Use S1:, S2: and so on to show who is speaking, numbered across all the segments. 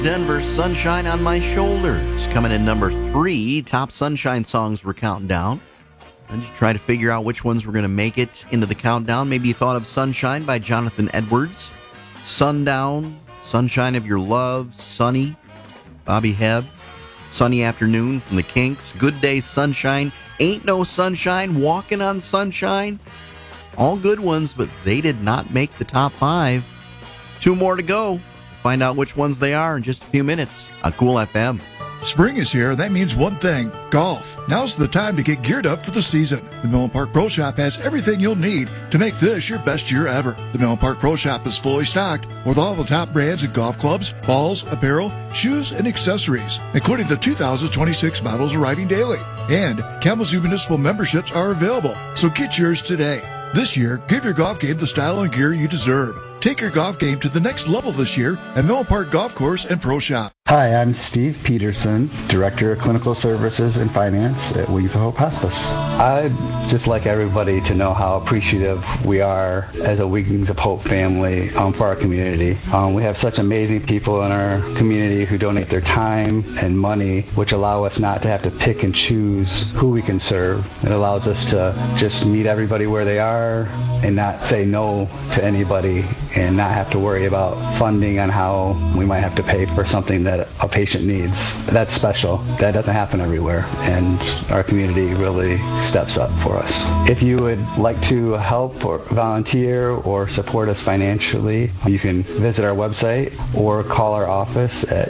S1: Denver, Sunshine on My Shoulders. Coming in number 3, top Sunshine songs we're counting down. And just try to figure out which ones were going to make it into the countdown. Maybe you thought of Sunshine by Jonathan Edwards, Sundown, Sunshine of Your Love, Sunny, Bobby Hebb, Sunny Afternoon from the Kinks, Good Day Sunshine, Ain't No Sunshine, Walking on Sunshine. All good ones, but they did not make the top 5. 2 more to go. Find out which ones they are in just a few minutes on Cool FM.
S2: Spring is here. That means one thing, golf. Now's the time to get geared up for the season. The Millen Park Pro Shop has everything you'll need to make this your best year ever. The Millen Park Pro Shop is fully stocked with all the top brands in golf clubs, balls, apparel, shoes, and accessories, including the 2026 models arriving daily. And Kalamazoo Municipal memberships are available, so get yours today. This year, give your golf game the style and gear you deserve. Take your golf game to the next level this year at Millen Park Golf Course and Pro Shop.
S3: Hi, I'm Steve Peterson, Director of Clinical Services and Finance at Wings of Hope Hospice. I'd just like everybody to know how appreciative we are as a Wings of Hope family for our community. We have such amazing people in our community who donate their time and money, which allow us not to have to pick and choose who we can serve. It allows us to just meet everybody where they are and not say no to anybody and not have to worry about funding on how we might have to pay for something that a patient needs. That's special. That doesn't happen everywhere, and our community really steps up for us. If you would like to help or volunteer or support us financially, you can visit our website or call our office at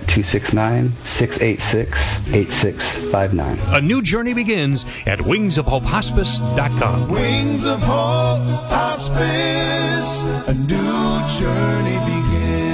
S3: 269-686-8659.
S4: A new journey begins at wingsofhopehospice.com.
S5: Wings of Hope Hospice, a new journey begins.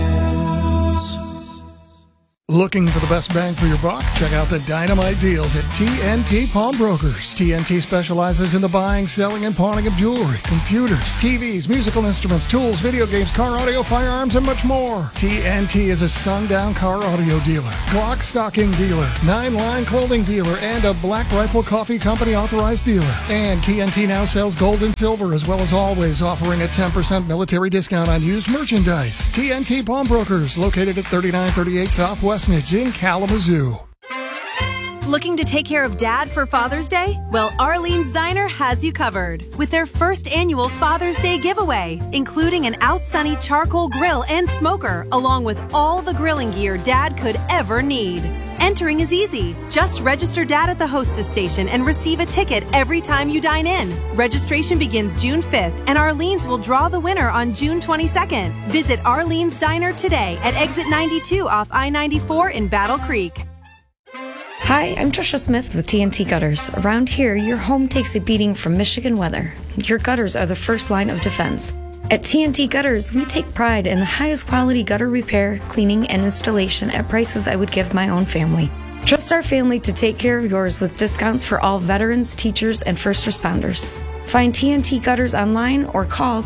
S6: Looking for the best bang for your buck? Check out the dynamite deals at TNT Pawnbrokers. TNT specializes in the buying, selling, and pawning of jewelry, computers, TVs, musical instruments, tools, video games, car audio, firearms, and much more. TNT is a sundown car audio dealer, Glock stocking dealer, 9-line clothing dealer, and a Black Rifle Coffee Company authorized dealer. And TNT now sells gold and silver, as well as always offering a 10% military discount on used merchandise. TNT Pawnbrokers, located at 3938 Southwest in Kalamazoo.
S7: Looking to take care of Dad for Father's Day? Well, Arlene's Diner has you covered with their first annual Father's Day giveaway, including an Out Sunny charcoal grill and smoker, along with all the grilling gear Dad could ever need. Entering is easy. Just register Dad at the hostess station and receive a ticket every time you dine in. Registration begins June 5th, and Arlene's will draw the winner on June 22nd. Visit Arlene's Diner today at Exit 92 off I-94 in Battle Creek.
S8: Hi, I'm Trisha Smith with TNT Gutters. Around here, your home takes a beating from Michigan weather. Your gutters are the first line of defense. At TNT Gutters, we take pride in the highest quality gutter repair, cleaning, and installation at prices I would give my own family. Trust our family to take care of yours with discounts for all veterans, teachers, and first responders. Find TNT Gutters online or call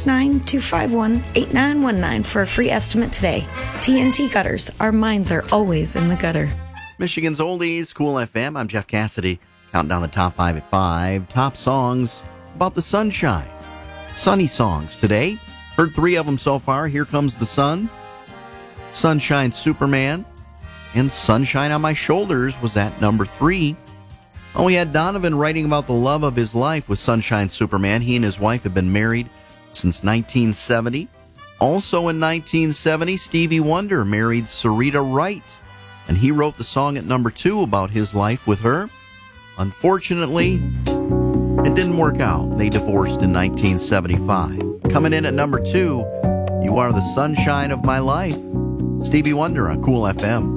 S8: 269-251-8919 for a free estimate today. TNT Gutters, our minds are always in the gutter.
S1: Michigan's Oldies, Cool FM. I'm Jeff Cassidy. Counting down the top 5 at 5. Top songs about the sunshine. Sunny songs today. Heard 3 of them so far. Here Comes the Sun, Sunshine Superman, and Sunshine on My Shoulders was at number 3. Oh, we had Donovan writing about the love of his life with Sunshine Superman. He and his wife have been married since 1970. Also in 1970, Stevie Wonder married Sarita Wright, and he wrote the song at number 2 about his life with her. Unfortunately, it didn't work out. They divorced in 1975. Coming in at number 2, You Are the Sunshine of My Life, Stevie Wonder on Cool FM.